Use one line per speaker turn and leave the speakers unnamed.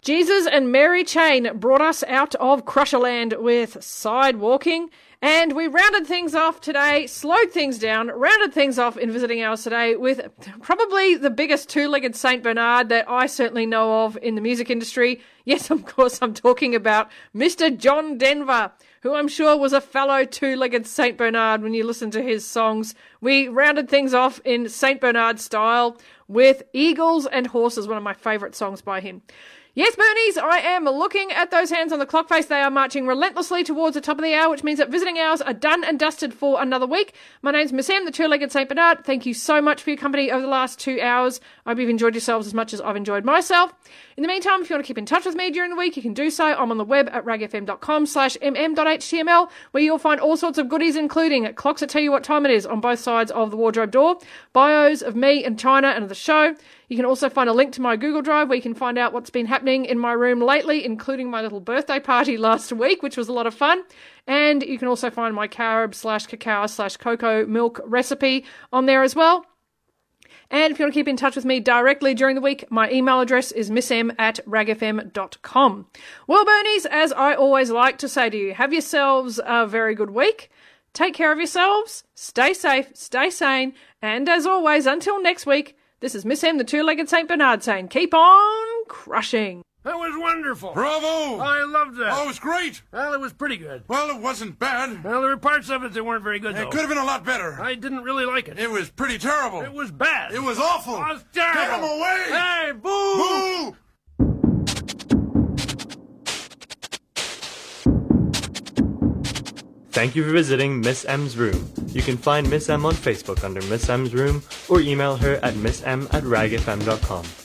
Jesus and Mary Chain brought us out of Crusherland with Sidewalking, and we rounded things off today, slowed things down, rounded things off in visiting hours today with probably the biggest two-legged St. Bernard that I certainly know of in the music industry. Yes, of course, I'm talking about Mr. John Denver, who I'm sure was a fellow two-legged St. Bernard when you listen to his songs. We rounded things off in St. Bernard style with Eagles and Horses, one of my favourite songs by him. Yes, Bernies, I am looking at those hands on the clock face. They are marching relentlessly towards the top of the hour, which means that visiting hours are done and dusted for another week. My name's Miss M, the two-legged St. Bernard. Thank you so much for your company over the last 2 hours. I hope you've enjoyed yourselves as much as I've enjoyed myself. In the meantime, if you want to keep in touch with me during the week, you can do so. I'm on the web at ragfm.com/mm.html, where you'll find all sorts of goodies, including clocks that tell you what time it is on both sides of the wardrobe door, bios of me and China and of the show. You can also find a link to my Google Drive where you can find out what's been happening in my room lately, including my little birthday party last week, which was a lot of fun. And you can also find my carob/cacao/cocoa milk recipe on there as well. And if you want to keep in touch with me directly during the week, my email address is missm@ragfm.com. Well, Bernies, as I always like to say to you, have yourselves a very good week. Take care of yourselves. Stay safe, stay sane. And as always, until next week, this is Miss M, the two-legged St. Bernard, saying keep on crushing.
That was wonderful.
Bravo!
I loved that.
Oh, it was great.
Well, it was pretty good.
Well, it wasn't bad.
Well, there were parts of it that weren't very good, though.
It could have been a lot better.
I didn't really like it.
It was pretty terrible.
It was bad.
It was awful.
It was terrible.
Get him away!
Hey, boo!
Boo!
Thank you for visiting Miss M's room. You can find Miss M on Facebook under Miss M's room or email her at missm@ragfm.com.